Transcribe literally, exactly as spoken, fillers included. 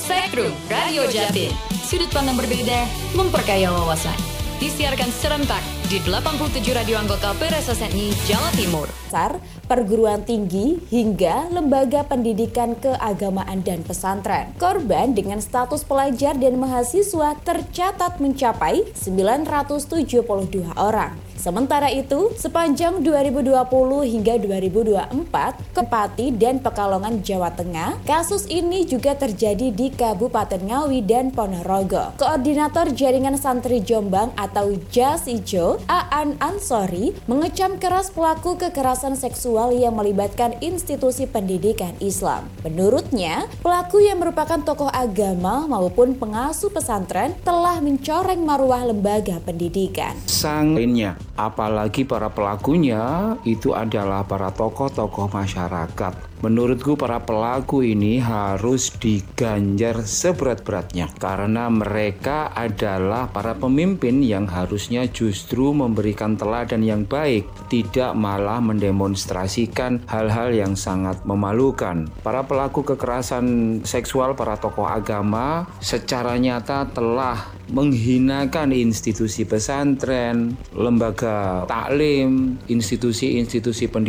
Spektrum Radio Jatim. Sudut pandang berbeda, memperkaya wawasan. Disiarkan serentak di delapan puluh tujuh radio anggota P R S S N I Jawa Timur. Perguruan tinggi hingga lembaga pendidikan keagamaan dan pesantren. Korban dengan status pelajar dan mahasiswa tercatat mencapai sembilan ratus tujuh puluh dua orang. Sementara itu, sepanjang dua ribu dua puluh hingga dua ribu dua puluh empat, Pati dan Pekalongan, Jawa Tengah, kasus ini juga terjadi di Kabupaten Ngawi dan Ponorogo. Koordinator Jaringan Santri Jombang atau Jas Ijo, Aan Ansori, mengecam keras pelaku kekerasan seksual yang melibatkan institusi pendidikan Islam. Menurutnya, pelaku yang merupakan tokoh agama maupun pengasuh pesantren telah mencoreng marwah lembaga pendidikan. Sang lainnya, apalagi para pelakunya itu adalah para tokoh-tokoh masyarakat. Menurutku para pelaku ini harus diganjar seberat-beratnya karena mereka adalah para pemimpin yang harusnya justru memberikan teladan yang baik, tidak malah mendemonstrasikan hal-hal yang sangat memalukan. Para pelaku kekerasan seksual, para tokoh agama secara nyata telah menghinakan institusi pesantren, lembaga taklim, institusi-institusi pendidikan